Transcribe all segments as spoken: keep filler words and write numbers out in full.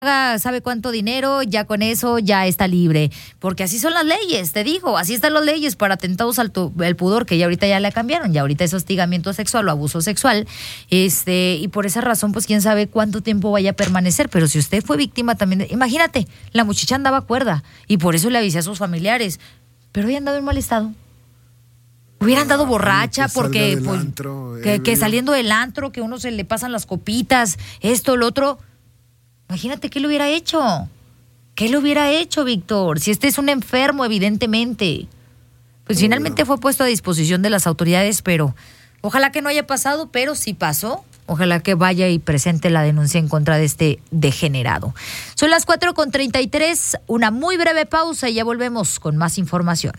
sabe cuánto dinero, ya con eso ya está libre, porque así son las leyes, te digo, así están las leyes para atentados al tu, el pudor, que ya ahorita ya la cambiaron, ya ahorita es hostigamiento sexual o abuso sexual, este, y por esa razón, pues quién sabe cuánto tiempo vaya a permanecer, pero si usted fue víctima también, imagínate, la muchacha andaba cuerda, y por eso le avisé a sus familiares, pero hoy andaba en mal estado. Hubiera andado borracha porque, pues, antro, eh, que, que saliendo del antro, que uno se le pasan las copitas, esto, lo otro. Imagínate qué le hubiera hecho. ¿Qué le hubiera hecho, Víctor? Si este es un enfermo, evidentemente. Pues oh, finalmente no. Fue puesto a disposición de las autoridades, pero ojalá que no haya pasado, pero si pasó, ojalá que vaya y presente la denuncia en contra de este degenerado. Son las cuatro con treinta y tres, una muy breve pausa y ya volvemos con más información.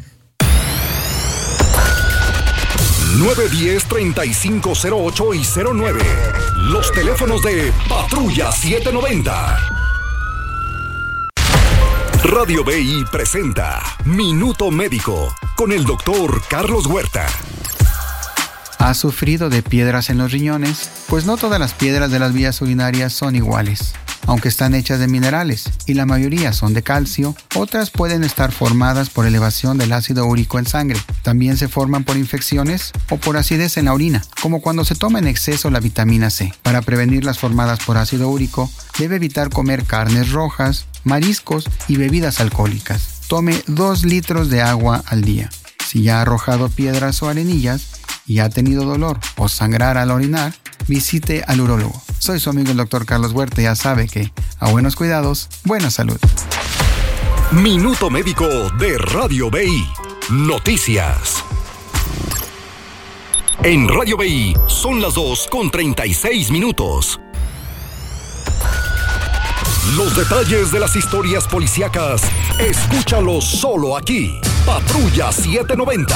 nueve uno cero, treinta y cinco cero ocho y cero nueve. Los teléfonos de Patrulla setecientos noventa. Radio B I presenta Minuto Médico con el doctor Carlos Huerta. ¿Has sufrido de piedras en los riñones? Pues no todas las piedras de las vías urinarias son iguales. Aunque están hechas de minerales y la mayoría son de calcio, otras pueden estar formadas por elevación del ácido úrico en sangre. También se forman por infecciones o por acidez en la orina, como cuando se toma en exceso la vitamina C. Para prevenir las formadas por ácido úrico, debe evitar comer carnes rojas, mariscos y bebidas alcohólicas. Tome dos litros de agua al día. Si ya ha arrojado piedras o arenillas y ha tenido dolor o sangrar al orinar, visite al urólogo. Soy su amigo el doctor Carlos Huerta y ya sabe que a buenos cuidados, buena salud. Minuto Médico de Radio B I. Noticias. En Radio B I son las dos con treinta y seis minutos. Los detalles de las historias policíacas, escúchalos solo aquí. Patrulla setecientos noventa.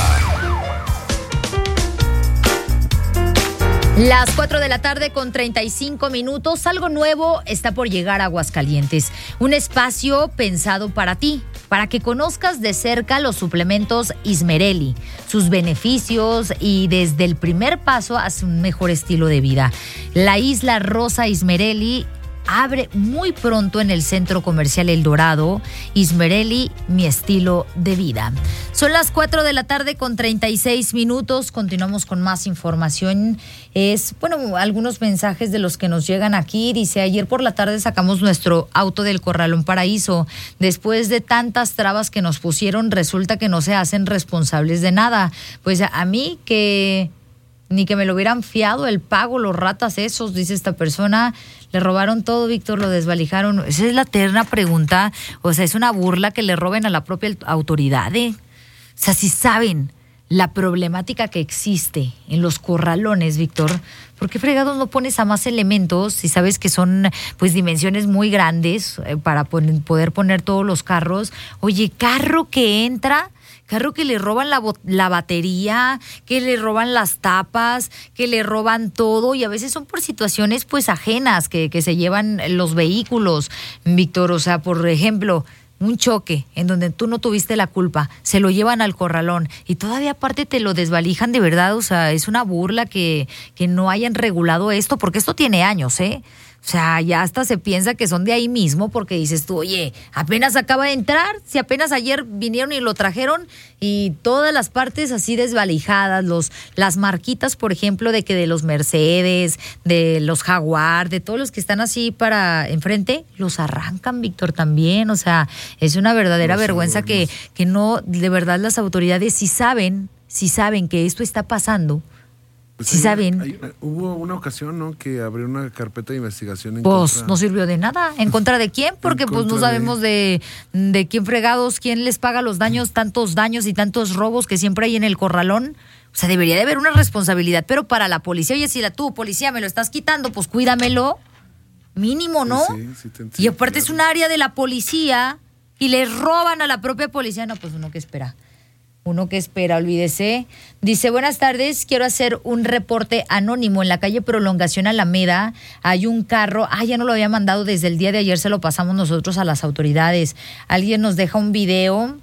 Las cuatro de la tarde con treinta y cinco minutos. Algo nuevo está por llegar a Aguascalientes. Un espacio pensado para ti, para que conozcas de cerca los suplementos Ismerelli, sus beneficios y desde el primer paso hacia un mejor estilo de vida. La Isla Rosa Ismerelli abre muy pronto en el Centro Comercial El Dorado. Ismerelli, mi estilo de vida. Son las cuatro de la tarde con treinta y seis minutos. Continuamos con más información. Es, bueno, algunos mensajes de los que nos llegan aquí. Dice, ayer por la tarde sacamos nuestro auto del Corralón Paraíso. Después de tantas trabas que nos pusieron, resulta que no se hacen responsables de nada. Pues a mí que... ni que me lo hubieran fiado el pago, los ratas esos, dice esta persona. Le robaron todo, Víctor, lo desvalijaron. Esa es la eterna pregunta. O sea, es una burla que le roben a la propia autoridad, ¿eh? O sea, si saben la problemática que existe en los corralones, Víctor, ¿por qué fregados no pones a más elementos si sabes que son, pues, dimensiones muy grandes eh, para poner, poder poner todos los carros? Oye, carro que entra... carro que le roban la, la batería, que le roban las tapas, que le roban todo, y a veces son por situaciones pues ajenas que, que se llevan los vehículos, Víctor. O sea, por ejemplo, un choque en donde tú no tuviste la culpa, se lo llevan al corralón y todavía aparte te lo desvalijan de verdad. O sea, es una burla que, que no hayan regulado esto, porque esto tiene años, ¿eh? O sea, ya hasta se piensa que son de ahí mismo, porque dices tú, oye, apenas acaba de entrar, si apenas ayer vinieron y lo trajeron, y todas las partes así desvalijadas, los, las marquitas, por ejemplo, de que de los Mercedes, de los Jaguar, de todos los que están así para enfrente, los arrancan, Víctor, también. O sea, es una verdadera no vergüenza que, que no, de verdad las autoridades sí saben, sí saben que esto está pasando. Pues sí hay, saben. Hay, hubo una ocasión, ¿no?, que abrió una carpeta de investigación en pues contra... no sirvió de nada. ¿En contra de quién? Porque pues no sabemos de... de de quién fregados, quién les paga los daños, tantos daños y tantos robos que siempre hay en el corralón. O sea, debería de haber una responsabilidad, pero para la policía. Oye, si la tú, policía, me lo estás quitando, pues cuídamelo. Mínimo, ¿no? Pues sí, sí te entiendo, y aparte claro. Es un área de la policía y le roban a la propia policía. No, pues uno que espera. Uno que espera, olvídese. Dice, buenas tardes, quiero hacer un reporte anónimo. En la calle Prolongación Alameda hay un carro, ah, ya no lo había mandado desde el día de ayer, se lo pasamos nosotros a las autoridades. Alguien nos deja un video.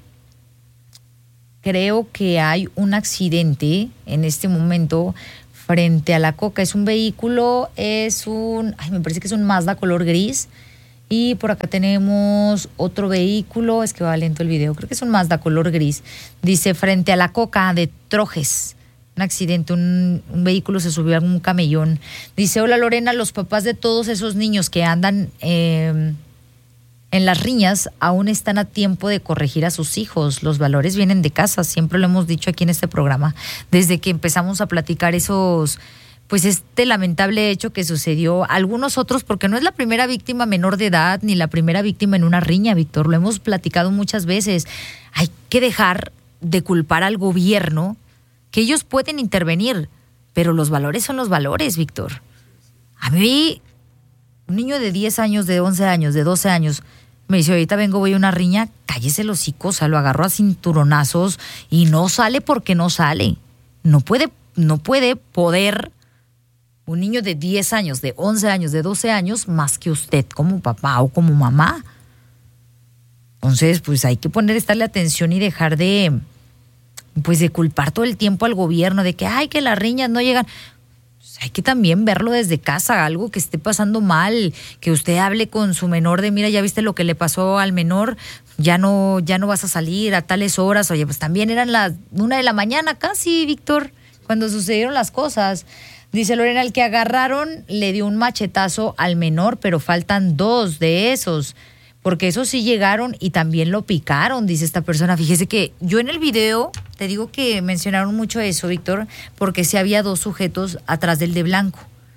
Creo que hay un accidente en este momento frente a la Coca. Es un vehículo, es un, ay, me parece que es un Mazda color gris. Y por acá tenemos otro vehículo, es que va lento el video, creo que es un Mazda color gris. Dice, frente a la Coca de Trojes, un accidente, un, un vehículo se subió a un camellón. Dice, hola Lorena, los papás de todos esos niños que andan eh, en las riñas aún están a tiempo de corregir a sus hijos. Los valores vienen de casa, siempre lo hemos dicho aquí en este programa, desde que empezamos a platicar esos... pues este lamentable hecho que sucedió, algunos otros, porque no es la primera víctima menor de edad, ni la primera víctima en una riña, Víctor, lo hemos platicado muchas veces. Hay que dejar de culpar al gobierno, que ellos pueden intervenir, pero los valores son los valores, Víctor. A mí, un niño de diez años, de once años, de doce años, me dice, ahorita vengo, voy a una riña, cállese el hocico, o sea, lo agarro a cinturonazos y no sale porque no sale. No puede, no puede poder... un niño de diez años, de once años, de doce años, más que usted como papá o como mamá. Entonces, pues hay que poner, estarle atención y dejar de, pues de culpar todo el tiempo al gobierno, de que, ay, que las riñas no llegan. Pues hay que también verlo desde casa, algo que esté pasando mal, que usted hable con su menor de, mira, ya viste lo que le pasó al menor, ya no, ya no vas a salir a tales horas. Oye, pues también eran las una de la mañana casi, Víctor, cuando sucedieron las cosas. Dice Lorena, el que agarraron le dio un machetazo al menor, pero faltan dos de esos, porque esos sí llegaron y también lo picaron, dice esta persona. Fíjese que yo en el video, te digo que mencionaron mucho eso, Víctor, porque sí había dos sujetos atrás del de blanco.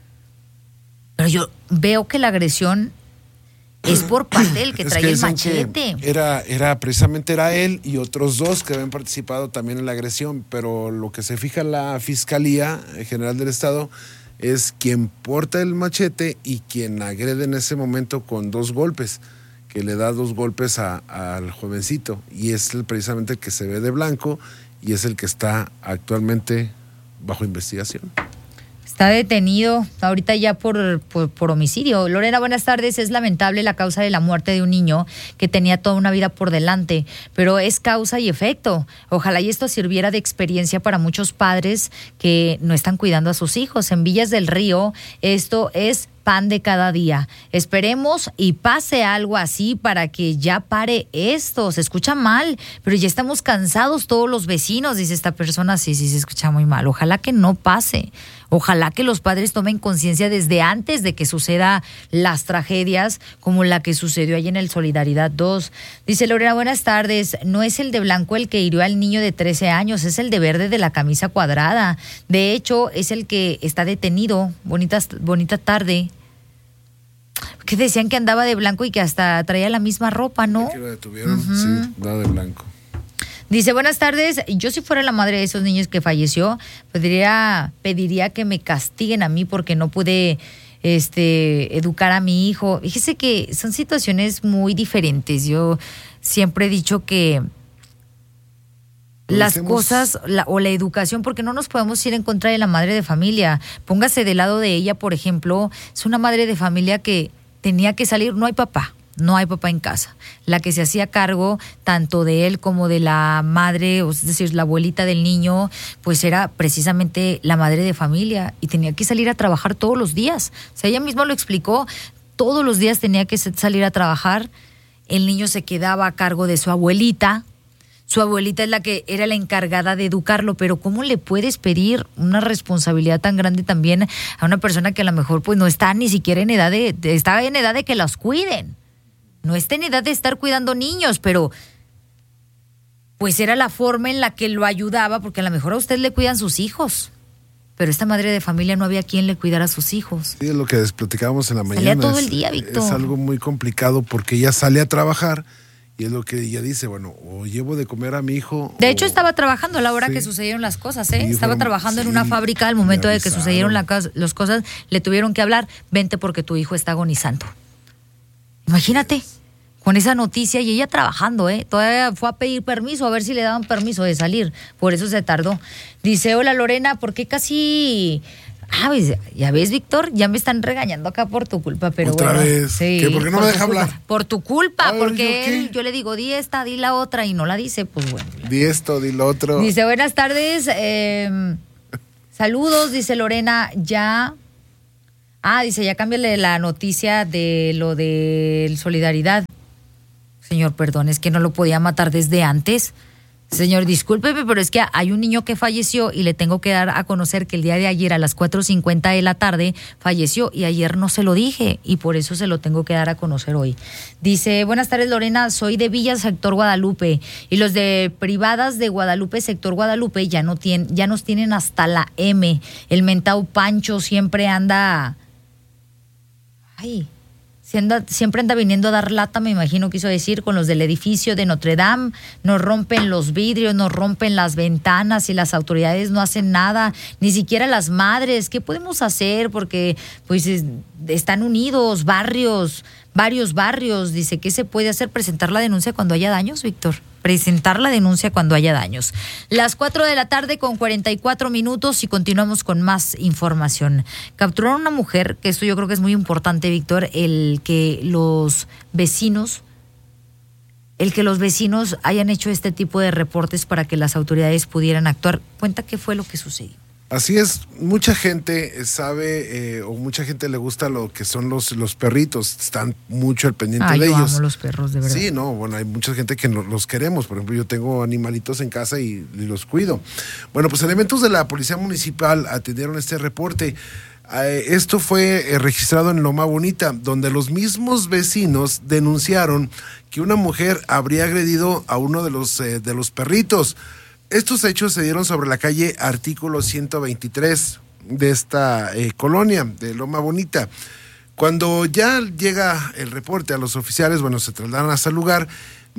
Pero yo veo que la agresión es por parte del que es trae que el machete. que Era, era, precisamente era él y otros dos que habían participado también en la agresión, pero lo que se fija la Fiscalía General del Estado es quien porta el machete y quien agrede en ese momento con dos golpes, que le da dos golpes a, al jovencito, y es el, precisamente el que se ve de blanco y es el que está actualmente bajo investigación. Está detenido ahorita ya por, por, por homicidio. Lorena, buenas tardes. Es lamentable la causa de la muerte de un niño que tenía toda una vida por delante, pero es causa y efecto. Ojalá y esto sirviera de experiencia para muchos padres que no están cuidando a sus hijos. En Villas del Río, esto es pan de cada día. Esperemos y pase algo así para que ya pare esto. Se escucha mal, pero ya estamos cansados todos los vecinos, dice esta persona. Sí, sí, se escucha muy mal. Ojalá que no pase. Ojalá que los padres tomen conciencia desde antes de que suceda las tragedias como la que sucedió ahí en el Solidaridad dos. Dice Lorena, buenas tardes. No es el de blanco el que hirió al niño de trece años, es el de verde de la camisa cuadrada. De hecho, es el que está detenido. Bonita, bonita tarde. Que decían que andaba de blanco y que hasta traía la misma ropa, ¿no? Que lo detuvieron, uh-huh. Sí, andaba de blanco. Dice, buenas tardes, yo si fuera la madre de esos niños que falleció, pediría, pediría que me castiguen a mí porque no pude este, educar a mi hijo. Fíjese que son situaciones muy diferentes. Yo siempre he dicho que las Hacemos... cosas la, o la educación, porque no nos podemos ir en contra de la madre de familia. Póngase del lado de ella, por ejemplo, es una madre de familia que tenía que salir, no hay papá. No hay papá en casa. La que se hacía cargo tanto de él como de la madre, o es decir, la abuelita del niño, pues era precisamente la madre de familia y tenía que salir a trabajar todos los días. O sea, ella misma lo explicó, todos los días tenía que salir a trabajar. El niño se quedaba a cargo de su abuelita. Su abuelita es la que era la encargada de educarlo, pero ¿cómo le puedes pedir una responsabilidad tan grande también a una persona que a lo mejor pues no está ni siquiera en edad de, de está en edad de que las cuiden? No está en edad de estar cuidando niños, pero pues era la forma en la que lo ayudaba, porque a lo mejor a usted le cuidan sus hijos, pero esta madre de familia no había quien le cuidara a sus hijos. Sí, es lo que platicábamos en la mañana. Salía todo es, el día, Víctor. Es algo muy complicado porque ella sale a trabajar y es lo que ella dice, bueno, o llevo de comer a mi hijo. De o... hecho, estaba trabajando a la hora sí. que sucedieron las cosas, ¿eh? Sí, estaba fueron, trabajando sí, en una fábrica al momento de que sucedieron la, las cosas, le tuvieron que hablar, vente porque tu hijo está agonizando. Imagínate, con esa noticia y ella trabajando, ¿eh? Todavía fue a pedir permiso, a ver si le daban permiso de salir. Por eso se tardó. Dice, hola Lorena, ¿por qué casi...? Ah, pues, ya ves, Víctor, ya me están regañando acá por tu culpa, pero ¿Otra bueno. vez? Sí, ¿Qué? ¿Por qué no me deja hablar? Por tu culpa, Ay, porque ¿yo, él, yo le digo, di esta, di la otra, y no la dice, pues bueno. Di esto, di lo otro. Dice, buenas tardes, eh, saludos, dice Lorena, ya... Ah, dice, ya cámbiale la noticia de lo de Solidaridad. Señor, perdón, es que no lo podía matar desde antes. Señor, discúlpeme, pero es que hay un niño que falleció y le tengo que dar a conocer que el día de ayer a las cuatro cincuenta de la tarde falleció y ayer no se lo dije y por eso se lo tengo que dar a conocer hoy. Dice, buenas tardes Lorena, soy de Villa, sector Guadalupe y los de privadas de Guadalupe, sector Guadalupe ya no tienen, ya nos tienen hasta la M. El mentao Pancho siempre anda... Ay... Siempre anda viniendo a dar lata, me imagino quiso decir, con los del edificio de Notre Dame. Nos rompen los vidrios, nos rompen las ventanas y las autoridades no hacen nada, ni siquiera las madres. ¿Qué podemos hacer? Porque pues están unidos barrios, varios barrios. Dice, ¿qué se puede hacer? Presentar la denuncia cuando haya daños, Víctor. Presentar la denuncia cuando haya daños. Las cuatro de la tarde con cuarenta y cuatro minutos y continuamos con más información. Capturaron a una mujer, que esto yo creo que es muy importante, Víctor, el que los vecinos, el que los vecinos hayan hecho este tipo de reportes para que las autoridades pudieran actuar. Cuenta qué fue lo que sucedió. Así es, mucha gente sabe eh, o mucha gente le gusta lo que son los, los perritos, están mucho al pendiente ah, de yo ellos. Amo los perros, de verdad. Sí, no, bueno, hay mucha gente que no, los queremos, por ejemplo, yo tengo animalitos en casa y, y los cuido. Bueno, pues elementos de la Policía Municipal atendieron este reporte. Eh, esto fue eh, registrado en Loma Bonita, donde los mismos vecinos denunciaron que una mujer habría agredido a uno de los, eh, de los perritos. Estos hechos se dieron sobre la calle Artículo ciento veintitrés de esta eh, colonia de Loma Bonita. Cuando ya llega el reporte a los oficiales, bueno, se trasladan hasta el lugar,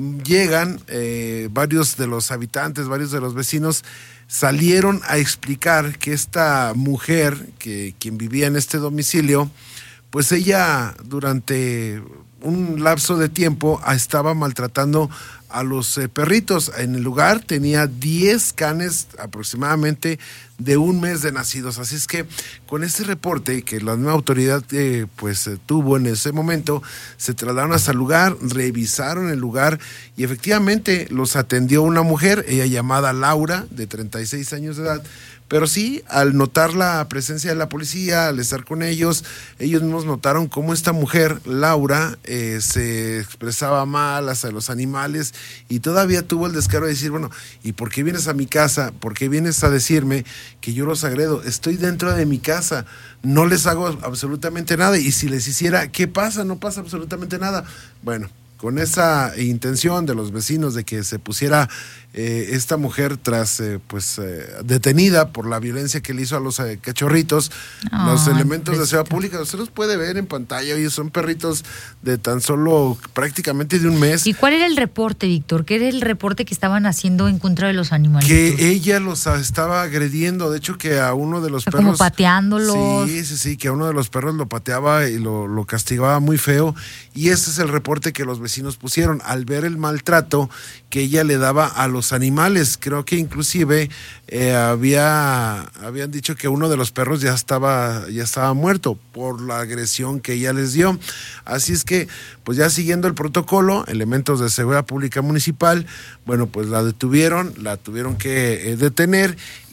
llegan eh, varios de los habitantes, varios de los vecinos, salieron a explicar que esta mujer, que quien vivía en este domicilio, pues ella durante un lapso de tiempo estaba maltratando a los eh, perritos. En el lugar tenía diez canes aproximadamente de un mes de nacidos. Así es que con este reporte que la nueva autoridad eh, pues eh, tuvo en ese momento, se trasladaron hasta el lugar, revisaron el lugar y efectivamente los atendió una mujer, ella llamada Laura, de treinta y seis años de edad. Pero sí, al notar la presencia de la policía, al estar con ellos, ellos mismos notaron cómo esta mujer, Laura, eh, se expresaba mal hacia los animales y todavía tuvo el descaro de decir, bueno, ¿y por qué vienes a mi casa? ¿Por qué vienes a decirme que yo los agredo? Estoy dentro de mi casa, no les hago absolutamente nada y si les hiciera, ¿qué pasa? No pasa absolutamente nada. Bueno, con esa intención de los vecinos de que se pusiera eh, esta mujer tras eh, pues eh, detenida por la violencia que le hizo a los eh, cachorritos, oh, los elementos de seguridad pública, usted los puede ver en pantalla, ellos son perritos de tan solo prácticamente de un mes. ¿Y cuál era el reporte, Víctor? ¿Qué era el reporte que estaban haciendo en contra de los animales? Que ella los estaba agrediendo, de hecho que a uno de los o sea, perros... como pateándolos. Sí, sí, sí, que a uno de los perros lo pateaba y lo, lo castigaba muy feo y ese es el reporte que los vecinos pusieron al ver el maltrato que ella le daba a los animales. Creo que inclusive eh, había habían dicho que uno de los perros ya estaba ya estaba muerto por la agresión que ella les dio. Así es que, pues ya siguiendo el protocolo, elementos de seguridad pública municipal, bueno, pues la detuvieron, la tuvieron que eh, detener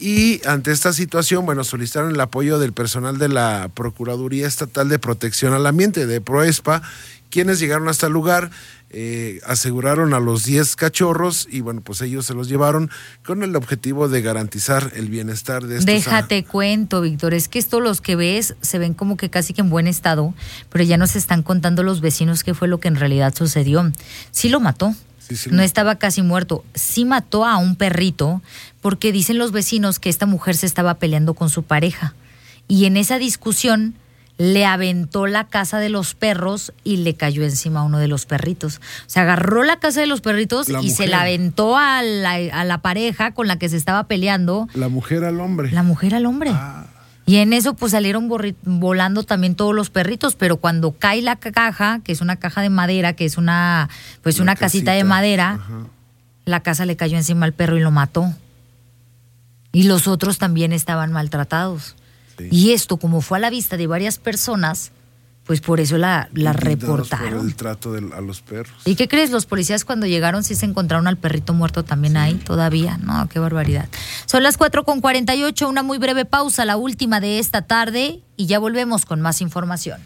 y ante esta situación, bueno, solicitaron el apoyo del personal de la Procuraduría Estatal de Protección al Ambiente, de PROESPA, quienes llegaron hasta el lugar, eh, aseguraron a los diez cachorros y bueno, pues ellos se los llevaron con el objetivo de garantizar el bienestar de estos. Déjate a... cuento, Víctor, es que estos los que ves se ven como que casi que en buen estado, pero ya nos están contando los vecinos qué fue lo que en realidad sucedió. Sí lo mató. Sí, sí, no estaba casi muerto, sí mató a un perrito porque dicen los vecinos que esta mujer se estaba peleando con su pareja y en esa discusión le aventó la casa de los perros y le cayó encima a uno de los perritos. O sea, agarró la casa de los perritos la y mujer. se la aventó a la, a la pareja con la que se estaba peleando. La mujer al hombre. La mujer al hombre. Ah. Y en eso pues salieron borri- volando también todos los perritos, pero cuando cae la caja, que es una caja de madera, que es una pues una, una casita de madera, ajá, la casa le cayó encima al perro y lo mató. Y los otros también estaban maltratados. Sí. Y esto, como fue a la vista de varias personas, Pues por eso la, la reportaron. Por el trato de, a los perros. ¿Y qué crees? Los policías cuando llegaron sí se encontraron al perrito muerto también sí. ahí todavía. No, qué barbaridad. Son las cuatro con cuarenta y ocho, una muy breve pausa, la última de esta tarde, y ya volvemos con más información.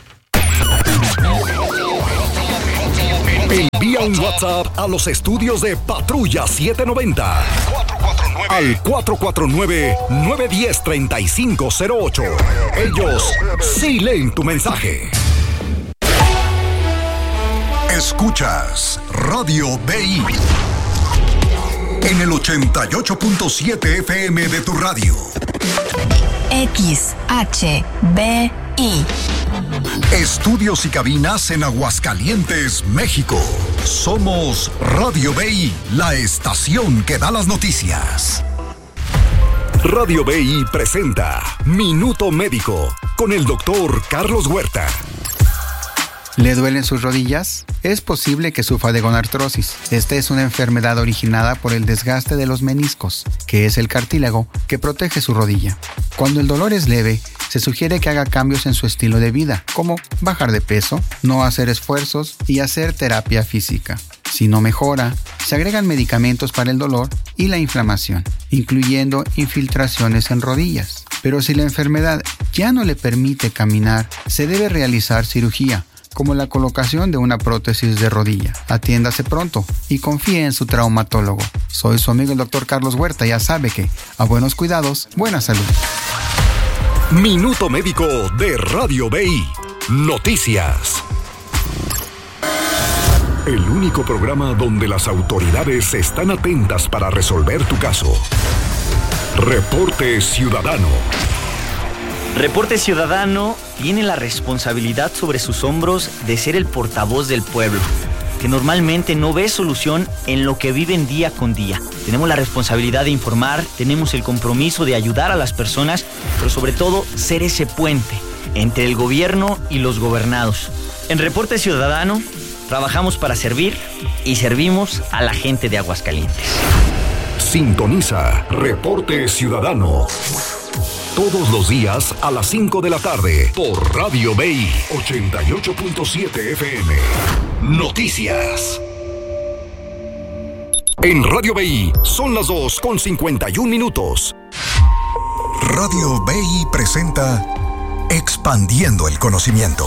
Envía un WhatsApp a los estudios de Patrulla setecientos noventa al cuatro cuatro nueve, nueve uno cero, tres cinco cero ocho. Ellos sí leen tu mensaje. Escuchas Radio B I en el ochenta y ocho punto siete F M de tu radio. X H B I. Estudios y cabinas en Aguascalientes, México. Somos Radio B I, la estación que da las noticias. Radio B I presenta Minuto Médico con el doctor Carlos Huerta. ¿Le duelen sus rodillas? Es posible que sufra de gonartrosis. Esta es una enfermedad originada por el desgaste de los meniscos, que es el cartílago que protege su rodilla. Cuando el dolor es leve, se sugiere que haga cambios en su estilo de vida, como bajar de peso, no hacer esfuerzos y hacer terapia física. Si no mejora, se agregan medicamentos para el dolor y la inflamación, incluyendo infiltraciones en rodillas. Pero si la enfermedad ya no le permite caminar, se debe realizar cirugía, como la colocación de una prótesis de rodilla. Atiéndase pronto y confíe en su traumatólogo. Soy su amigo el doctor Carlos Huerta. Ya sabe que a buenos cuidados, buena salud. Minuto Médico de Radio B I. Noticias. El único programa donde las autoridades están atentas para resolver tu caso. Reporte Ciudadano. Reporte Ciudadano tiene la responsabilidad sobre sus hombros de ser el portavoz del pueblo, que normalmente no ve solución en lo que viven día con día. Tenemos la responsabilidad de informar, tenemos el compromiso de ayudar a las personas, pero sobre todo ser ese puente entre el gobierno y los gobernados. En Reporte Ciudadano trabajamos para servir y servimos a la gente de Aguascalientes. Sintoniza Reporte Ciudadano todos los días a las cinco de la tarde por Radio B I ochenta y ocho punto siete F M. Noticias. En Radio B I son las dos con cincuenta y un minutos. Radio B I presenta Expandiendo el Conocimiento.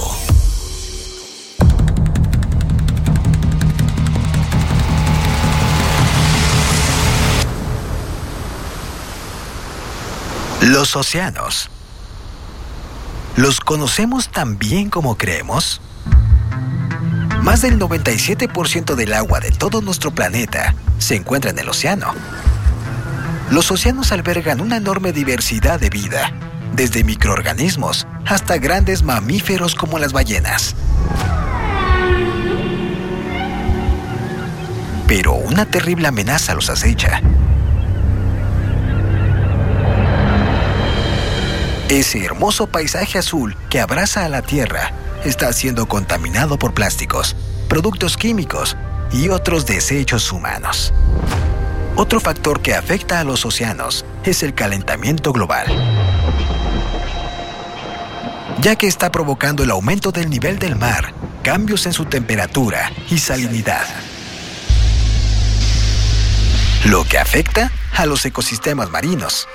Los océanos. ¿Los conocemos tan bien como creemos? Más del noventa y siete por ciento del agua de todo nuestro planeta se encuentra en el océano. Los océanos albergan una enorme diversidad de vida, desde microorganismos hasta grandes mamíferos como las ballenas. Pero una terrible amenaza los acecha. Ese hermoso paisaje azul que abraza a la Tierra está siendo contaminado por plásticos, productos químicos y otros desechos humanos. Otro factor que afecta a los océanos es el calentamiento global, ya que está provocando el aumento del nivel del mar, cambios en su temperatura y salinidad, lo que afecta a los ecosistemas marinos.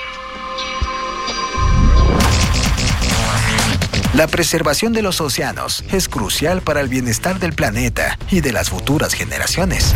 La preservación de los océanos es crucial para el bienestar del planeta y de las futuras generaciones.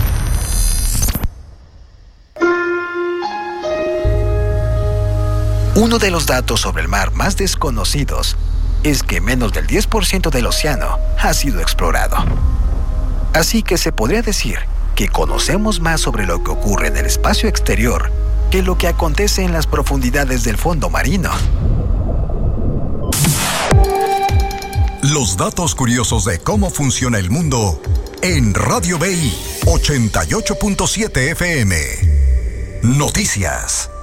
Uno de los datos sobre el mar más desconocidos es que menos del diez por ciento del océano ha sido explorado. Así que se podría decir que conocemos más sobre lo que ocurre en el espacio exterior que lo que acontece en las profundidades del fondo marino. Los datos curiosos de cómo funciona el mundo en Radio B I ochenta y ocho punto siete F M. Noticias.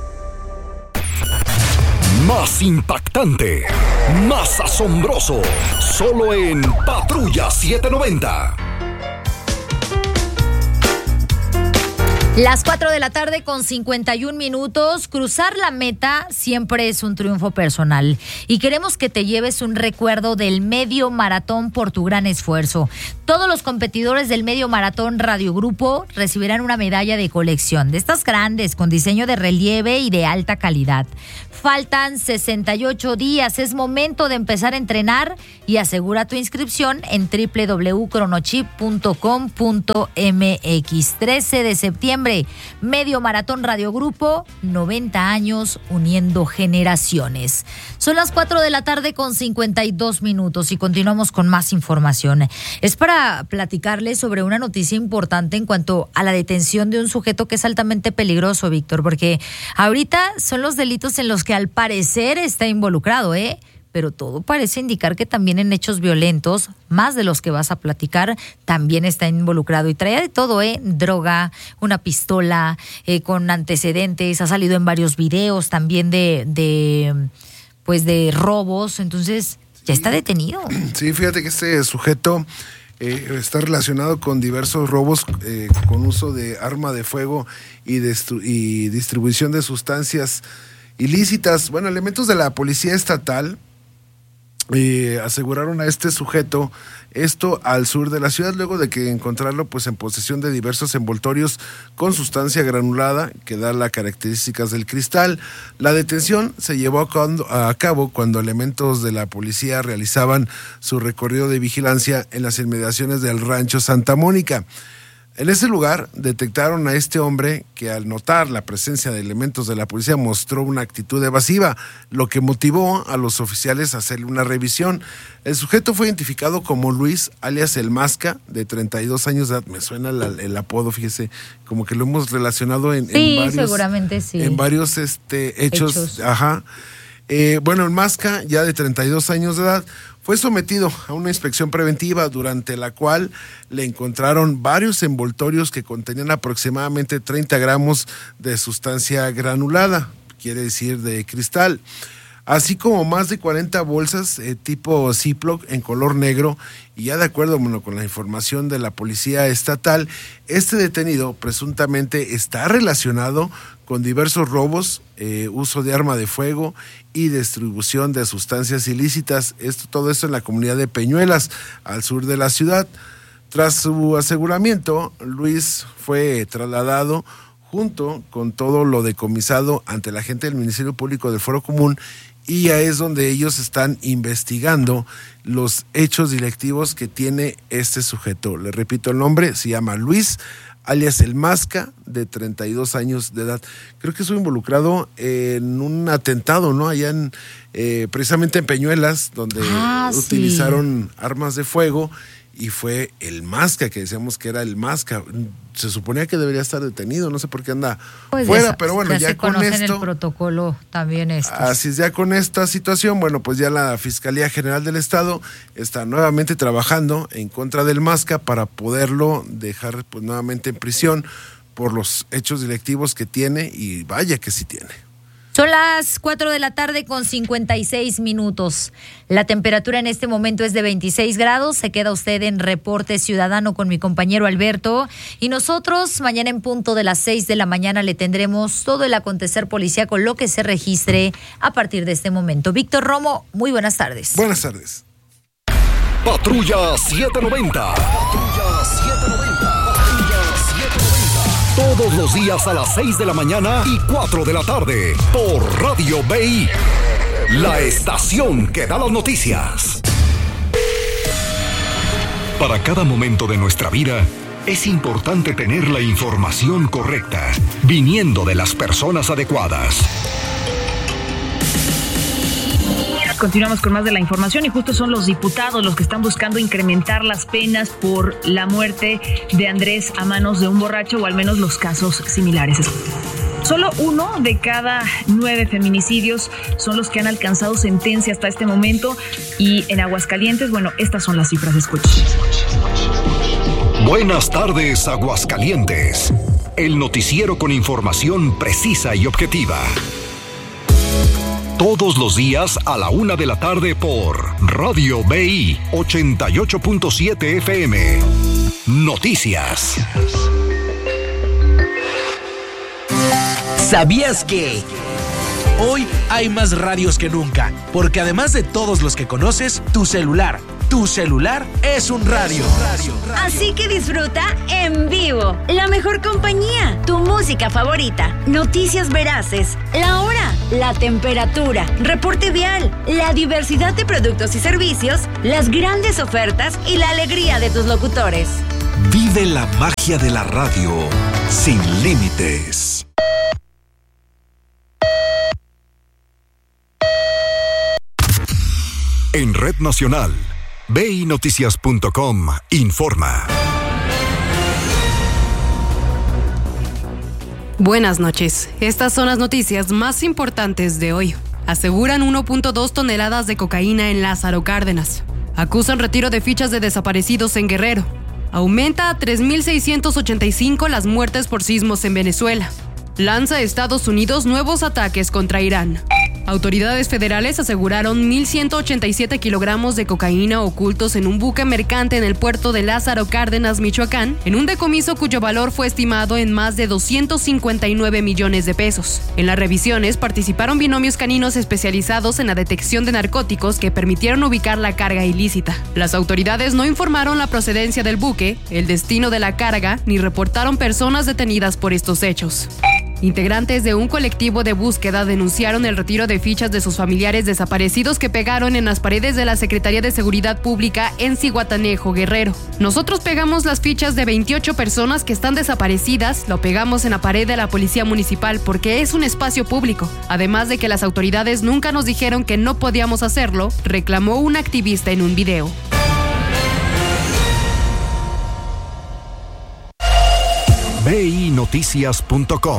Más impactante, más asombroso, solo en Patrulla setecientos noventa. Las cuatro de la tarde con cincuenta y un minutos. Cruzar la meta siempre es un triunfo personal y queremos que te lleves un recuerdo del medio maratón por tu gran esfuerzo. Todos los competidores del medio maratón Radio Grupo recibirán una medalla de colección, de estas grandes, con diseño de relieve y de alta calidad. Faltan sesenta y ocho días, es momento de empezar a entrenar y asegura tu inscripción en doble u doble u doble u punto cronochip punto com punto m x. trece de septiembre, Medio Maratón Radio Grupo, noventa años uniendo generaciones. Son las cuatro de la tarde con cincuenta y dos minutos y continuamos con más información. Es para platicarles sobre una noticia importante en cuanto a la detención de un sujeto que es altamente peligroso, Víctor, porque ahorita son los delitos en los que al parecer está involucrado, ¿eh? Pero todo parece indicar que también en hechos violentos, más de los que vas a platicar, también está involucrado. Y traía de todo, ¿eh? Droga, una pistola, eh, con antecedentes, ha salido en varios videos también de, de, pues de robos. Entonces, ya está detenido. Sí, fíjate que este sujeto eh, está relacionado con diversos robos eh, con uso de arma de fuego y, destru- y distribución de sustancias ilícitas. Bueno, elementos de la policía estatal Eh, aseguraron a este sujeto esto al sur de la ciudad luego de que encontrarlo pues en posesión de diversos envoltorios con sustancia granulada que da las características del cristal. La detención se llevó a, cuando, a cabo cuando elementos de la policía realizaban su recorrido de vigilancia en las inmediaciones del rancho Santa Mónica. En ese lugar detectaron a este hombre que al notar la presencia de elementos de la policía mostró una actitud evasiva, lo que motivó a los oficiales a hacerle una revisión. El sujeto fue identificado como Luis, alias El Masca, de treinta y dos años de edad. Me suena la, el apodo, fíjese, como que lo hemos relacionado en, sí, en varios, seguramente sí. en varios este, hechos. hechos. Ajá. Eh, bueno, El Masca, ya de treinta y dos años de edad, fue sometido a una inspección preventiva durante la cual le encontraron varios envoltorios que contenían aproximadamente treinta gramos de sustancia granulada, quiere decir de cristal, así como más de cuarenta bolsas eh, tipo Ziploc en color negro. Y ya de acuerdo bueno, con la información de la policía estatal, este detenido presuntamente está relacionado con diversos robos, eh, uso de arma de fuego y distribución de sustancias ilícitas. Esto, todo esto en la comunidad de Peñuelas, al sur de la ciudad. Tras su aseguramiento, Luis fue trasladado junto con todo lo decomisado ante la gente del Ministerio Público del Fuero Común, y ahí es donde ellos están investigando los hechos delictivos que tiene este sujeto. Le repito el nombre, se llama Luis, alias El Masca, de treinta y dos años de edad. Creo que estuvo involucrado en un atentado, ¿no? Allá en, eh, precisamente en Peñuelas, donde ah, utilizaron sí. armas de fuego, y fue El Masca, que decíamos que era El Masca. Se suponía que debería estar detenido, no sé por qué anda pues fuera, ya, pero bueno, ya, ya con esto. El protocolo también estos. Así es, ya con esta situación, bueno, pues ya la Fiscalía General del Estado está nuevamente trabajando en contra del Masca para poderlo dejar pues nuevamente en prisión por los hechos delictivos que tiene, y vaya que sí tiene. Son las cuatro de la tarde con cincuenta y seis minutos. La temperatura en este momento es de veintiséis grados. Se queda usted en Reporte Ciudadano con mi compañero Alberto. Y nosotros mañana en punto de las seis de la mañana le tendremos todo el acontecer policíaco, lo que se registre a partir de este momento. Víctor Romo, muy buenas tardes. Buenas tardes. Patrulla setecientos noventa. Patrulla setecientos noventa. Todos los días a las seis de la mañana y cuatro de la tarde por Radio B I, la estación que da las noticias. Para cada momento de nuestra vida es importante tener la información correcta, viniendo de las personas adecuadas. Continuamos con más de la información y justo son los diputados los que están buscando incrementar las penas por la muerte de Andrés a manos de un borracho, o al menos los casos similares. Solo uno de cada nueve feminicidios son los que han alcanzado sentencia hasta este momento, y en Aguascalientes, bueno, estas son las cifras. Escuchen. Buenas tardes, Aguascalientes. El noticiero con información precisa y objetiva. Todos los días a la una de la tarde por Radio B I ochenta y ocho punto siete F M. Noticias. ¿Sabías que? Hoy hay más radios que nunca, porque además de todos los que conoces, tu celular, tu celular es un radio. Así que disfruta en vivo la mejor compañía, tu música favorita, noticias veraces, la hora, la temperatura, reporte vial, la diversidad de productos y servicios, las grandes ofertas y la alegría de tus locutores. Vive la magia de la radio sin límites. En Red Nacional, B I Noticias punto com informa. Buenas noches. Estas son las noticias más importantes de hoy. Aseguran uno punto dos toneladas de cocaína en Lázaro Cárdenas. Acusan retiro de fichas de desaparecidos en Guerrero. Aumenta a tres mil seiscientos ochenta y cinco las muertes por sismos en Venezuela. Lanza Estados Unidos nuevos ataques contra Irán. Autoridades federales aseguraron mil ciento ochenta y siete kilogramos de cocaína ocultos en un buque mercante en el puerto de Lázaro Cárdenas, Michoacán, en un decomiso cuyo valor fue estimado en más de doscientos cincuenta y nueve millones de pesos. En las revisiones participaron binomios caninos especializados en la detección de narcóticos que permitieron ubicar la carga ilícita. Las autoridades no informaron la procedencia del buque, el destino de la carga, ni reportaron personas detenidas por estos hechos. Integrantes de un colectivo de búsqueda denunciaron el retiro de fichas de sus familiares desaparecidos que pegaron en las paredes de la Secretaría de Seguridad Pública en Zihuatanejo, Guerrero. Nosotros pegamos las fichas de veintiocho personas que están desaparecidas, lo pegamos en la pared de la Policía Municipal porque es un espacio público. Además de que las autoridades nunca nos dijeron que no podíamos hacerlo, reclamó un activista en un video. B I Noticias punto com.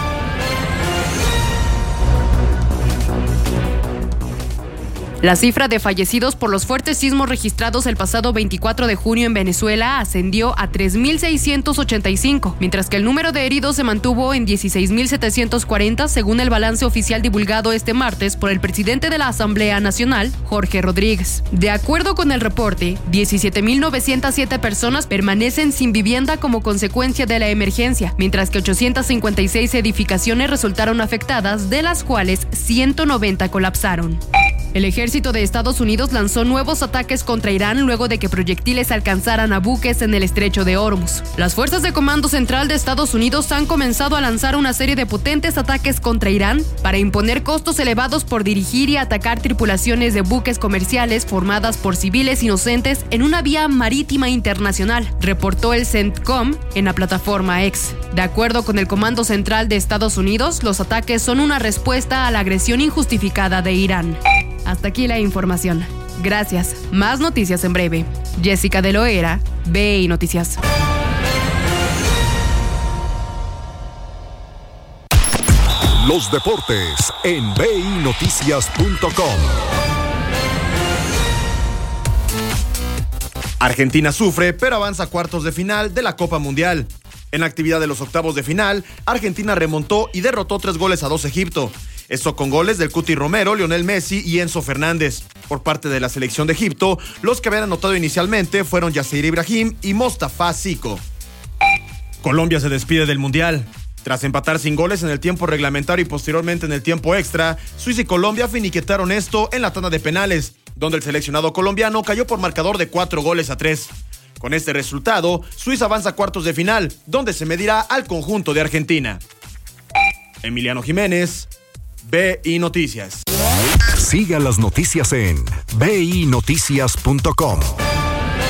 La cifra de fallecidos por los fuertes sismos registrados el pasado veinticuatro de junio en Venezuela ascendió a tres mil seiscientos ochenta y cinco, mientras que el número de heridos se mantuvo en dieciséis mil setecientos cuarenta según el balance oficial divulgado este martes por el presidente de la Asamblea Nacional, Jorge Rodríguez. De acuerdo con el reporte, diecisiete mil novecientas siete personas permanecen sin vivienda como consecuencia de la emergencia, mientras que ochocientas cincuenta y seis edificaciones resultaron afectadas, de las cuales ciento noventa colapsaron. El ejército de Estados Unidos lanzó nuevos ataques contra Irán luego de que proyectiles alcanzaran a buques en el estrecho de Hormuz. Las fuerzas de Comando Central de Estados Unidos han comenzado a lanzar una serie de potentes ataques contra Irán para imponer costos elevados por dirigir y atacar tripulaciones de buques comerciales formadas por civiles inocentes en una vía marítima internacional, reportó el CENTCOM en la plataforma X. De acuerdo con el Comando Central de Estados Unidos, los ataques son una respuesta a la agresión injustificada de Irán. Hasta aquí la información. Gracias. Más noticias en breve. Jessica de Loera, B I Noticias. Los deportes en B I Noticias punto com. Argentina sufre, pero avanza a cuartos de final de la Copa Mundial. En la actividad de los octavos de final, Argentina remontó y derrotó tres goles a dos a Egipto. Esto con goles del Cuti Romero, Lionel Messi y Enzo Fernández. Por parte de la selección de Egipto, los que habían anotado inicialmente fueron Yasser Ibrahim y Mostafa Zico. Colombia se despide del Mundial. Tras empatar sin goles en el tiempo reglamentario y posteriormente en el tiempo extra, Suiza y Colombia finiquitaron esto en la tanda de penales, donde el seleccionado colombiano cayó por marcador de cuatro goles a tres. Con este resultado, Suiza avanza a cuartos de final, donde se medirá al conjunto de Argentina. Emiliano Jiménez, B I Noticias. Siga las noticias en B I Noticias punto com.